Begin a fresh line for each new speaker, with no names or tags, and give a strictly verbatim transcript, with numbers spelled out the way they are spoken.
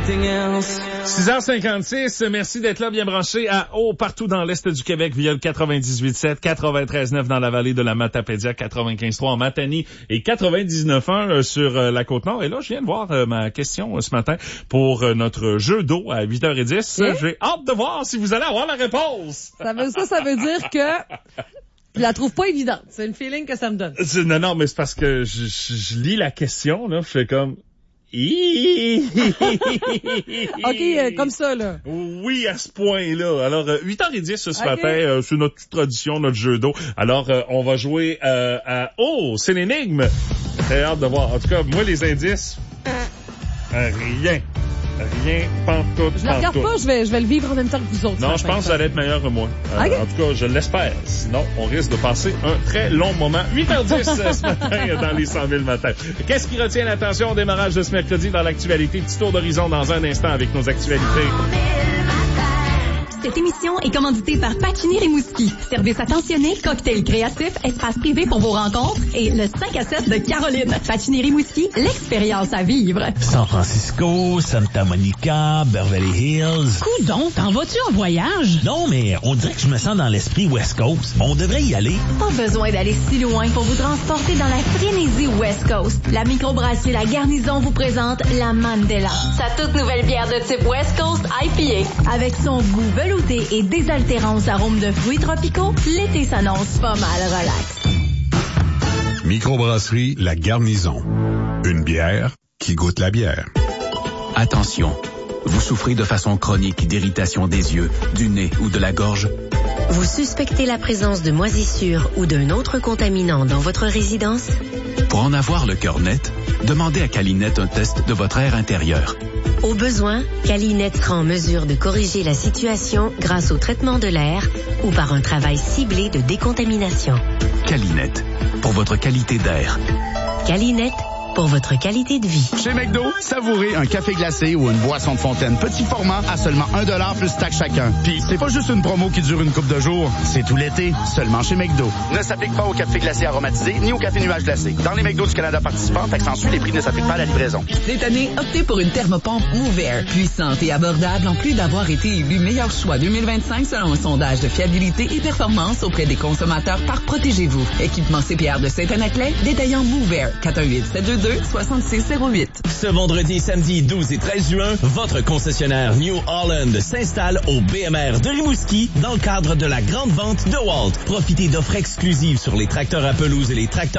anything else.
six heures cinquante-six, merci d'être là, bien branché à haut partout dans l'Est du Québec via le quatre-vingt-dix-huit sept, quatre-vingt-treize neuf dans la vallée de la Matapédia, quatre-vingt-quinze trois en Matanie et quatre-vingt-dix-neuf un sur la Côte-Nord. Et là, je viens de voir euh, ma question euh, ce matin pour euh, notre jeu d'eau à huit heures dix.
Okay.
J'ai hâte de voir si vous allez avoir la réponse.
Ça veut, ça, ça veut dire que je la trouve pas évidente. C'est une feeling que ça me donne.
Non, non, mais c'est parce que je, je, je lis la question, là, je fais comme...
OK, euh, comme ça, là.
Oui, à ce point-là. Alors, euh, huit heures dix ce
okay.
matin, euh, c'est notre tradition, notre jeu d'eau. Alors, euh, on va jouer euh, à... Oh, c'est l'énigme! Très hâte de voir. En tout cas, moi, les indices, euh, rien. Rien, pantoute,
Je la regarde
pantoute.
pas, je vais, je vais le vivre en même temps que vous autres.
Non, je pense que ça allait être meilleur que moi. Euh,
okay.
En tout cas, je l'espère. Sinon, on risque de passer un très long moment. huit heures dix ce matin dans les cent mille matins. Qu'est-ce qui retient l'attention au démarrage de ce mercredi dans l'actualité? Petit tour d'horizon dans un instant avec nos actualités.
Cette émission est commanditée par Pacini Rimouski. Service attentionné, cocktail créatif, espace privé pour vos rencontres et le cinq à sept de Caroline. Pacini Rimouski, l'expérience à vivre.
San Francisco, Santa Monica, Beverly Hills.
Coudon, t'en vas-tu en voyage?
Non, mais on dirait que je me sens dans l'esprit West Coast. On devrait y aller.
Pas besoin d'aller si loin pour vous transporter dans la frénésie West Coast. La microbrasserie La Garnison vous présente la Mandela. Sa toute nouvelle bière de type West Coast I P A. Avec son goût velouté et désaltérant aux arômes de fruits tropicaux, l'été s'annonce pas mal relax.
Microbrasserie La Garnison. Une bière qui goûte la bière.
Attention, vous souffrez de façon chronique d'irritation des yeux, du nez ou de la gorge?
Vous suspectez la présence de moisissures ou d'un autre contaminant dans votre résidence?
Pour en avoir le cœur net, demandez à Calinette un test de votre air intérieur.
Au besoin, Calinette sera en mesure de corriger la situation grâce au traitement de l'air ou par un travail ciblé de décontamination.
Calinette, pour votre qualité d'air.
Calinette, pour votre qualité de vie.
Chez McDo, savourez un café glacé ou une boisson de fontaine petit format à seulement un dollar plus taxe chacun. Puis, c'est pas juste une promo qui dure une couple de jours, c'est tout l'été, seulement chez McDo. Ne s'applique pas au café glacé aromatisé ni au café nuage glacé. Dans les McDo du Canada participants, taxe en suit, les prix ne s'appliquent pas à la livraison.
Cette année, optez pour une thermopompe Mover, puissante et abordable en plus d'avoir été élu meilleur choix deux mille vingt-cinq selon un sondage de fiabilité et performance auprès des consommateurs par Protégez-vous. Équipement C P R de Saint-Anaclet, détaillant Mover, quatre un huit sept deux deux six six zéro huit.
Ce vendredi, samedi douze et treize juin, votre concessionnaire New Holland s'installe au B M R de Rimouski dans le cadre de la grande vente de Walt. Profitez d'offres exclusives sur les tracteurs à pelouse et les tracteurs